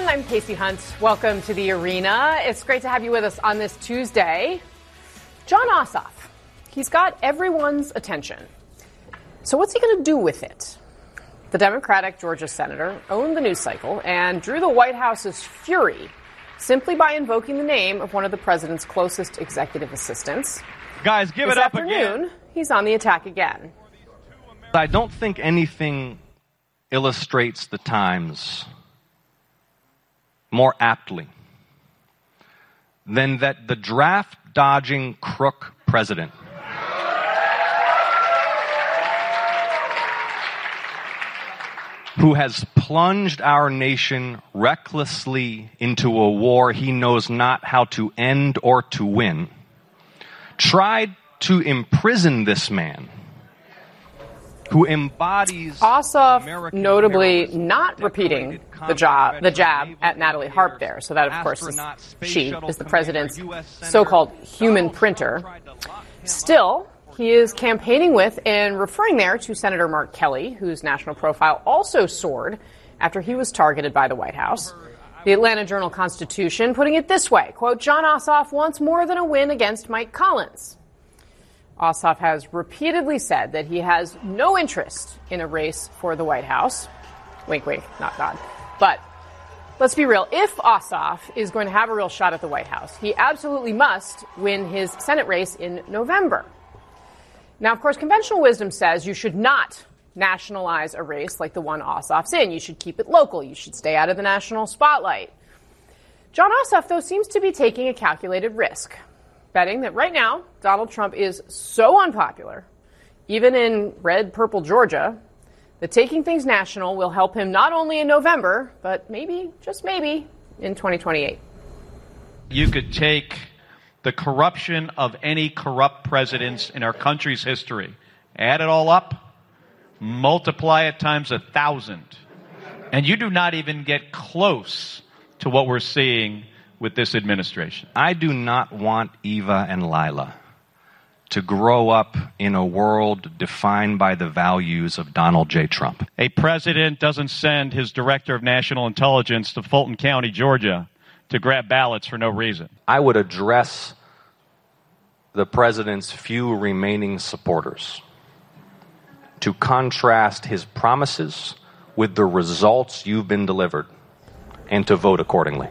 I'm Casey Hunt. Welcome to The Arena. It's great to have you with us on this Tuesday. Jon Ossoff, he's got everyone's attention. So what's he going to do with it? The Democratic Georgia senator owned the news cycle and drew the White House's fury simply by invoking the name of one of the president's closest executive assistants. Guys, give it up again. This afternoon, he's on the attack again. I don't think anything illustrates the times more aptly than that the draft-dodging crook president who has plunged our nation recklessly into a war he knows not how to end or to win, tried to imprison this man who embodies Ossoff American notably heroism, not repeating the jab at Natalie Harp there. So that, of course, is she is the president's so-called human printer. Still, he is campaigning with and referring there to Senator Mark Kelly, whose national profile also soared after he was targeted by the White House. The Atlanta Journal-Constitution putting it this way, quote, Jon Ossoff wants more than a win against Mike Collins. Ossoff has repeatedly said that he has no interest in a race for the White House. Wink, wink, not nod. But let's be real. If Ossoff is going to have a real shot at the White House, he absolutely must win his Senate race in November. Now, of course, conventional wisdom says you should not nationalize a race like the one Ossoff's in. You should keep it local. You should stay out of the national spotlight. Jon Ossoff, though, seems to be taking a calculated risk, betting that right now Donald Trump is so unpopular, even in red, purple Georgia, that taking things national will help him not only in November, but maybe, just maybe, in 2028. You could take the corruption of any corrupt presidents in our country's history, add it all up, multiply it times 1,000, and you do not even get close to what we're seeing with this administration. I do not want Eva and Lila to grow up in a world defined by the values of Donald J. Trump. A president doesn't send his director of national intelligence to Fulton County, Georgia, to grab ballots for no reason. I would address the president's few remaining supporters to contrast his promises with the results you've been delivered and to vote accordingly.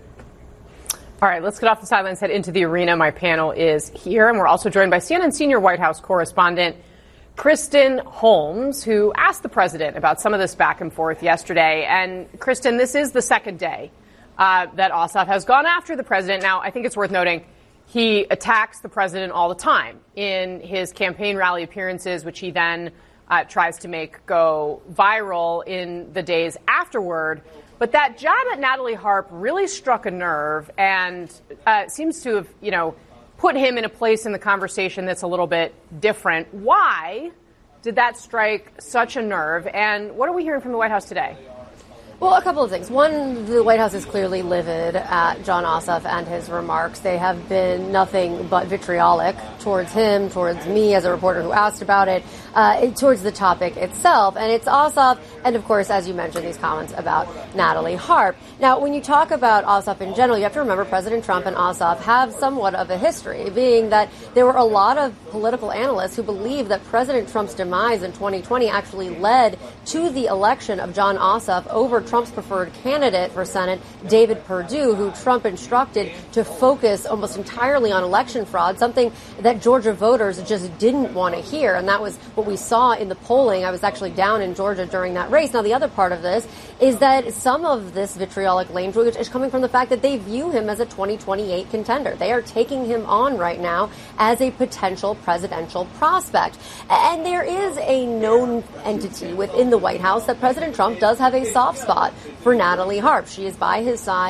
All right, let's get off the sidelines, head into the arena. My panel is here, and we're also joined by CNN senior White House correspondent Kristen Holmes, who asked the president about some of this back and forth yesterday. And Kristen, this is the second day that Ossoff has gone after the president. Now, I think it's worth noting he attacks the president all the time in his campaign rally appearances, which he then tries to make go viral in the days afterward. But that jab at Natalie Harp really struck a nerve and seems to have, put him in a place in the conversation that's a little bit different. Why did that strike such a nerve? And what are we hearing from the White House today? Well, a couple of things. One, the White House is clearly livid at Jon Ossoff and his remarks. They have been nothing but vitriolic towards him, towards me as a reporter who asked about it, towards the topic itself. And it's Ossoff, and of course, as you mentioned, these comments about Natalie Harp. Now, when you talk about Ossoff in general, you have to remember President Trump and Ossoff have somewhat of a history, being that there were a lot of political analysts who believe that President Trump's demise in 2020 actually led to the election of Jon Ossoff over Trump's preferred candidate for Senate, David Perdue, who Trump instructed to focus almost entirely on election fraud, something that Georgia voters just didn't want to hear. And that was what we saw in the polling. I was actually down in Georgia during that race. Now, the other part of this is that some of this vitriolic language is coming from the fact that they view him as a 2028 contender. They are taking him on right now as a potential presidential prospect. And there is a known entity within the White House that President Trump does have a soft spot for Natalie Harp. She is by his side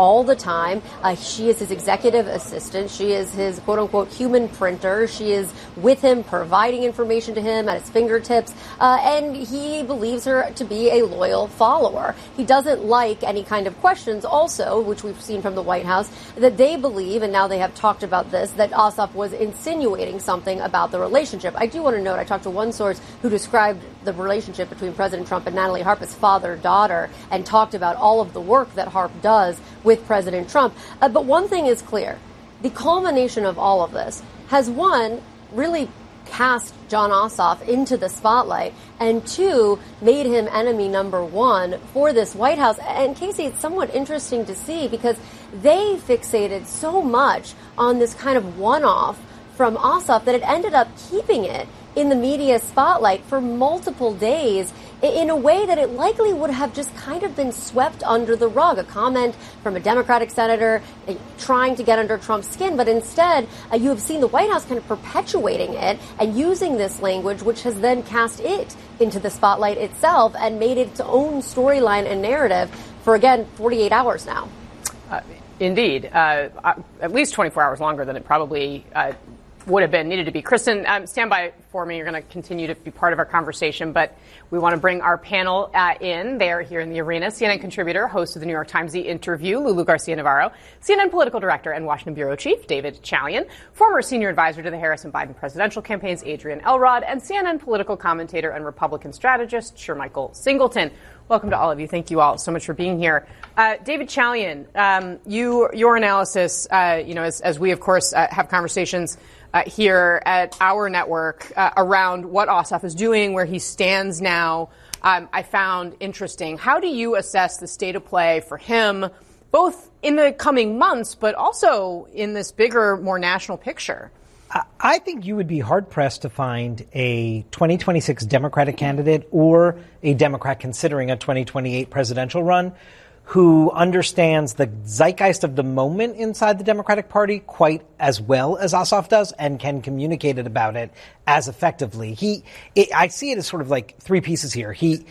all the time. She is his executive assistant. She is his quote-unquote human printer. She is with him, providing information to him at his fingertips, and he believes her to be a loyal follower. He doesn't like any kind of questions also, which we've seen from the White House, that they believe, and now they have talked about this, that Ossoff was insinuating something about the relationship. I do want to note, I talked to one source who described the relationship between President Trump and Natalie Harp as father-daughter and talked about all of the work that Harp does with President Trump. But one thing is clear. The culmination of all of this has, one, really cast Jon Ossoff into the spotlight, and two, made him enemy number one for this White House. And Casey, it's somewhat interesting to see because they fixated so much on this kind of one-off from Ossoff that it ended up keeping it in the media spotlight for multiple days in a way that it likely would have just kind of been swept under the rug. A comment from a Democratic senator trying to get under Trump's skin, but instead you have seen the White House kind of perpetuating it and using this language, which has then cast it into the spotlight itself and made it its own storyline and narrative for, again, 48 hours now. Indeed. At least 24 hours longer than it probably would have been needed to be. Kristen, stand by for me. You're going to continue to be part of our conversation, but we want to bring our panel in. They are here in the arena. CNN contributor, host of the New York Times The Interview, Lulu Garcia-Navarro, CNN political director and Washington bureau chief, David Chalian, former senior advisor to the Harris and Biden presidential campaigns, Adrian Elrod, and CNN political commentator and Republican strategist, Shermichael Singleton. Welcome to all of you. Thank you all so much for being here. David Chalian, your analysis, as we, of course, have conversations here at our network around what Ossoff is doing, where he stands now, I found interesting. How do you assess the state of play for him, both in the coming months, but also in this bigger, more national picture? I think you would be hard-pressed to find a 2026 Democratic candidate or a Democrat considering a 2028 presidential run who understands the zeitgeist of the moment inside the Democratic Party quite as well as Ossoff does and can communicate about it as effectively. I see it as sort of like three pieces here. He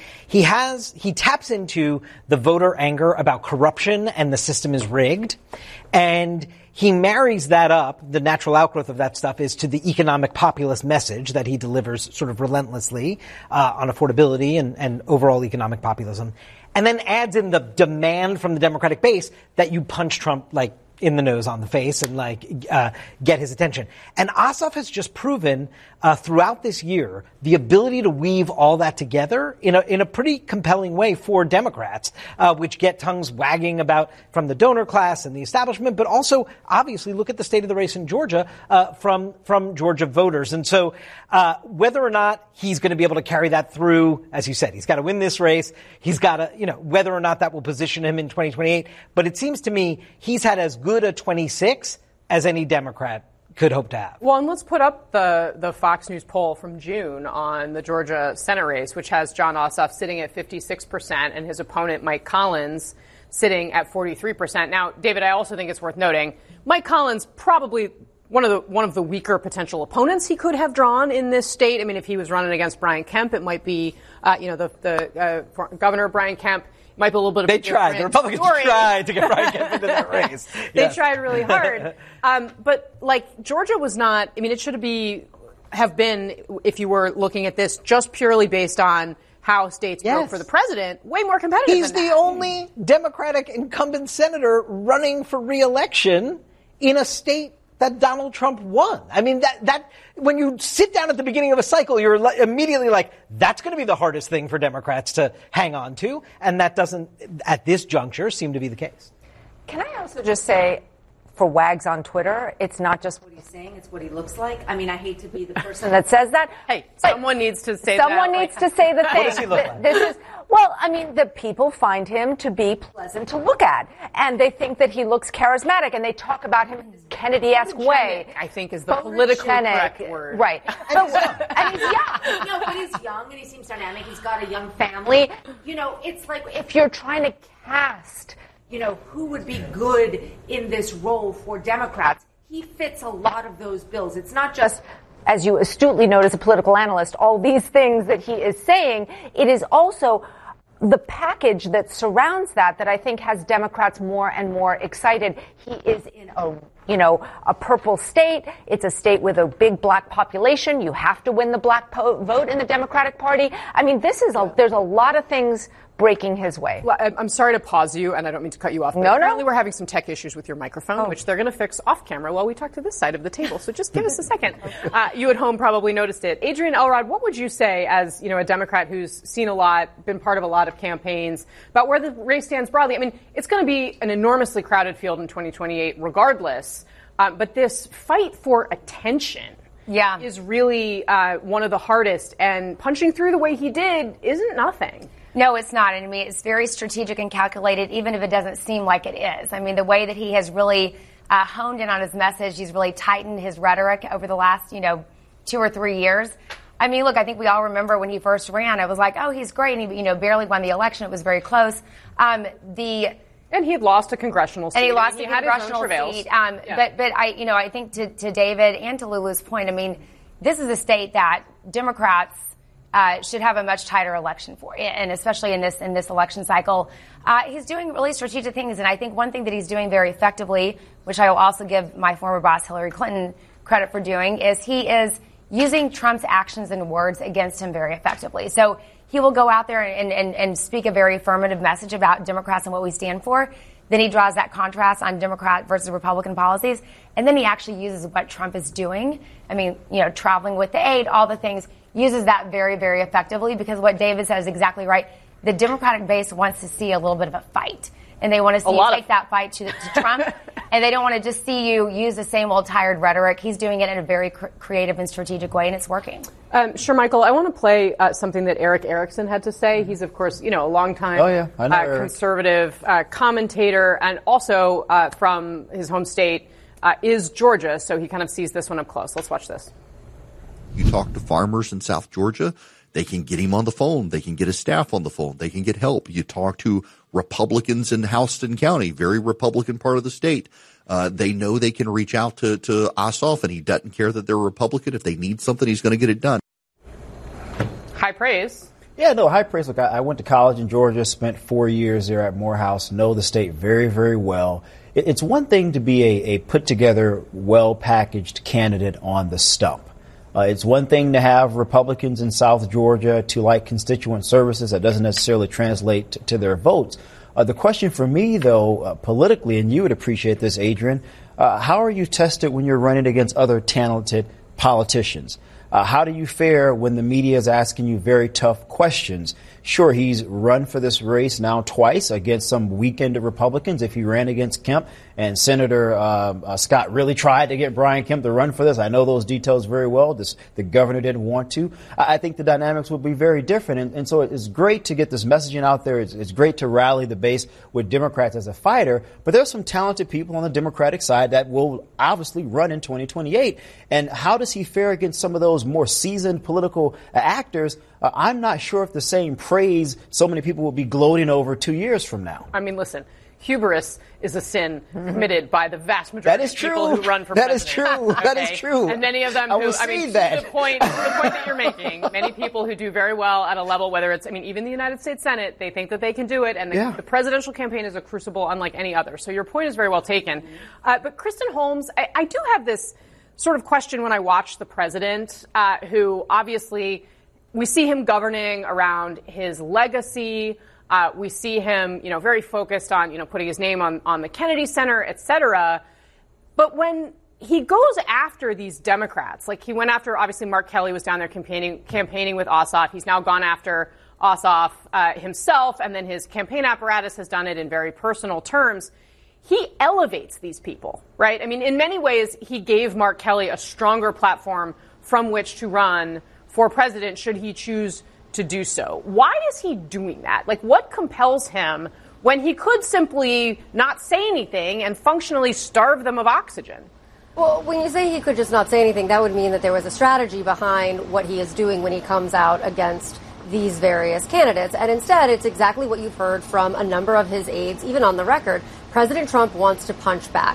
taps into the voter anger about corruption and the system is rigged, and he marries that up. The natural outgrowth of that stuff is to the economic populist message that he delivers sort of relentlessly on affordability and overall economic populism. And then adds in the demand from the Democratic base that you punch Trump like in the nose, on the face, and get his attention. And Ossoff has just proven throughout this year the ability to weave all that together in a pretty compelling way for Democrats, which get tongues wagging about from the donor class and the establishment, but also obviously look at the state of the race in Georgia from Georgia voters. And so whether or not he's going to be able to carry that through, as you said, he's got to win this race. He's got to, whether or not that will position him in 2028. But it seems to me he's had as good a 26 as any Democrat could hope to have. Well, and let's put up the Fox News poll from June on the Georgia Senate race, which has Jon Ossoff sitting at 56% and his opponent, Mike Collins, sitting at 43%. Now, David, I also think it's worth noting, Mike Collins probably one of the weaker potential opponents he could have drawn in this state. I mean, if he was running against Brian Kemp, it might be, the Governor Brian Kemp might be a little bit of a different the Republicans story. tried to get Brian Kemp into that race. They tried really hard. But Georgia was not, it should have been, if you were looking at this just purely based on how states vote for the president, way more competitive. He's the only Democratic incumbent senator running for re-election in a state that Donald Trump won. I mean, that when you sit down at the beginning of a cycle, you're immediately like, that's going to be the hardest thing for Democrats to hang on to. And that doesn't, at this juncture, seem to be the case. Can I also just say, for Wags on Twitter, it's not just what he's saying, it's what he looks like. I mean, I hate to be the person that says that. Hey, someone needs to say Someone needs to say the thing. What does he look like? The people find him to be pleasant to look at. And they think that he looks charismatic. And they talk about him in this Kennedy-esque way. I think is the politically correct word. Right. And he's young. But he's young and he seems dynamic. He's got a young family. It's like if you're trying to cast, who would be good in this role for Democrats, he fits a lot of those bills. It's not just, as you astutely note as a political analyst, all these things that he is saying. It is also the package that surrounds that I think has Democrats more and more excited. He is in a purple state. It's a state with a big black population. You have to win the black vote in the Democratic Party. I mean, there's a lot of things breaking his way. Well, I'm sorry to pause you, and I don't mean to cut you off. But apparently we're having some tech issues with your microphone, which they're going to fix off camera while we talk to this side of the table. So just give us a second. You at home probably noticed it. Adrian Elrod, what would you say as, a Democrat who's seen a lot, been part of a lot of campaigns, about where the race stands broadly? I mean, it's going to be an enormously crowded field in 2028 regardless. But this fight for attention is really one of the hardest. And punching through the way he did isn't nothing. No, it's not. I mean, it's very strategic and calculated, even if it doesn't seem like it is. I mean, the way that he has really honed in on his message, he's really tightened his rhetoric over the last, 2 or 3 years. I mean, look, I think we all remember when he first ran, it was like, oh, he's great. And he, barely won the election. It was very close. And he had lost a congressional seat. And he lost a congressional seat. But I think to David and to Lulu's point, I mean, this is a state that Democrats should have a much tighter election for, and especially in this election cycle. He's doing really strategic things, and I think one thing that he's doing very effectively, which I will also give my former boss Hillary Clinton credit for doing, is he is using Trump's actions and words against him very effectively. So he will go out there and speak a very affirmative message about Democrats and what we stand for. Then he draws that contrast on Democrat versus Republican policies. And then he actually uses what Trump is doing. I mean, traveling with the aide, all the things, uses that very, very effectively, because what David said is exactly right. The Democratic base wants to see a little bit of a fight. And they want to see you take that fight to Trump. And they don't want to just see you use the same old tired rhetoric. He's doing it in a very creative and strategic way, and it's working. Sure, Michael. I want to play something that Eric Erickson had to say. He's, of course, a longtime conservative commentator, and also from his home state is Georgia. So he kind of sees this one up close. Let's watch this. You talk to farmers in South Georgia, they can get him on the phone. They can get his staff on the phone. They can get help. You talk to Republicans in Houston County, very Republican part of the state. They know they can reach out to Ossoff, and he doesn't care that they're Republican. If they need something, he's going to get it done. High praise. Yeah, no, high praise. Look, I went to college in Georgia, spent 4 years there at Morehouse, know the state very, very well. It's one thing to be a put-together, well-packaged candidate on the stump. It's one thing to have Republicans in South Georgia to like constituent services. That doesn't necessarily translate to their votes. The question for me, though, politically, and you would appreciate this, Adrian, how are you tested when you're running against other talented politicians? How do you fare when the media is asking you very tough questions? Sure, he's run for this race now twice against some weakened Republicans. If he ran against Kemp, and Senator Scott really tried to get Brian Kemp to run for this. I know those details very well. The governor didn't want to. I think the dynamics would be very different. And so it's great to get this messaging out there. It's great to rally the base with Democrats as a fighter. But there's some talented people on the Democratic side that will obviously run in 2028. And how does he fare against some of those more seasoned political actors? I'm not sure if the same praise so many people will be gloating over 2 years from now. I mean, listen, hubris is a sin committed by the vast majority of people who run for president. That is true. Okay? That is true. And many of them who, to the point that you're making, many people who do very well at a level, whether it's, even the United States Senate, they think that they can do it. And the presidential campaign is a crucible unlike any other. So your point is very well taken. But Kristen Holmes, I do have this sort of question when I watch the president, who obviously we see him governing around his legacy. We see him, very focused on, putting his name on the Kennedy Center, et cetera. But when he goes after these Democrats, like he went after, obviously Mark Kelly was down there campaigning with Ossoff. He's now gone after Ossoff himself, and then his campaign apparatus has done it in very personal terms. He elevates these people, right? In many ways, he gave Mark Kelly a stronger platform from which to run for president should he choose to do so. Why is he doing that? Like, what compels him when he could simply not say anything and functionally starve them of oxygen? Well, when you say he could just not say anything, that would mean that there was a strategy behind what he is doing when he comes out against these various candidates. And instead, it's exactly what you've heard from a number of his aides, even on the record. President Trump wants to punch back.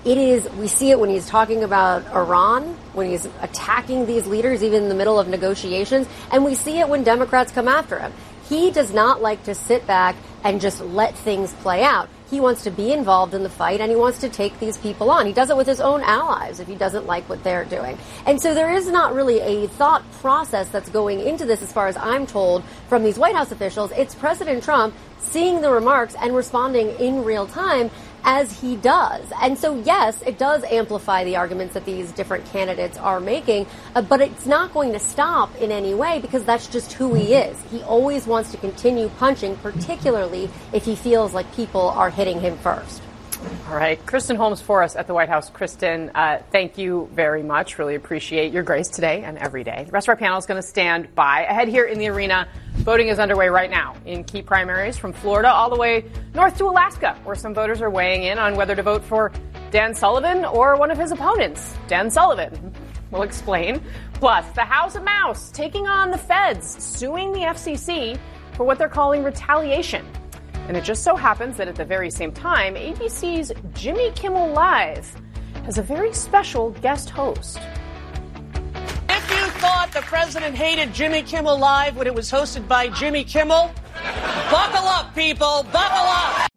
We see it when he's talking about Iran, when he's attacking these leaders, even in the middle of negotiations, and we see it when Democrats come after him. He does not like to sit back and just let things play out. He wants to be involved in the fight, and he wants to take these people on. He does it with his own allies if he doesn't like what they're doing. And so there is not really a thought process that's going into this, as far as I'm told, from these White House officials. It's President Trump seeing the remarks and responding in real time as he does. And so, yes, it does amplify the arguments that these different candidates are making, but it's not going to stop in any way because that's just who he is. He always wants to continue punching, particularly if he feels like people are hitting him first. All right. Kristen Holmes for us at the White House. Kristen, thank you very much. Really appreciate your grace today and every day. The rest of our panel is going to stand by. Ahead here in the arena, voting is underway right now in key primaries from Florida all the way north to Alaska, where some voters are weighing in on whether to vote for Dan Sullivan or one of his opponents, Dan Sullivan. We'll explain. Plus, the House of Mouse taking on the feds, suing the FCC for what they're calling retaliation. And it just so happens that at the very same time, ABC's Jimmy Kimmel Live has a very special guest host. If you thought the president hated Jimmy Kimmel Live when it was hosted by Jimmy Kimmel, buckle up, people, buckle up.